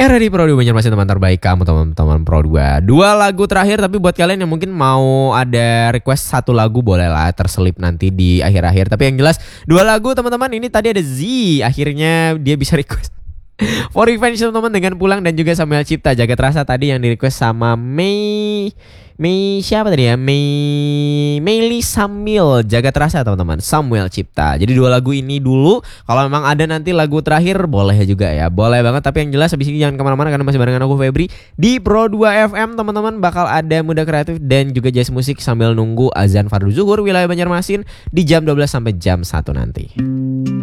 Era di Pro 2 Banjarmasin, teman terbaik kamu teman-teman Pro 2. Dua lagu terakhir, tapi buat kalian yang mungkin mau ada request satu lagu boleh lah terselip nanti di akhir-akhir. Tapi yang jelas dua lagu teman-teman. Ini tadi ada Z, akhirnya dia bisa request For Revenge teman-teman dengan Pulang, dan juga Samuel Cipta Jagat Rasa tadi yang di request sama Mei siapa tadi ya? Meili Samuel Jagat Rasa teman-teman, Samuel Cipta. Jadi dua lagu ini dulu. Kalau memang ada nanti lagu terakhir boleh juga ya, boleh banget. Tapi yang jelas habis ini jangan kemana-mana karena masih barengan aku Febri di Pro 2 FM teman-teman. Bakal ada Muda Kreatif dan juga jazz musik sambil nunggu azan fardu zuhur wilayah Banjarmasin di jam 12 sampai jam 1 nanti.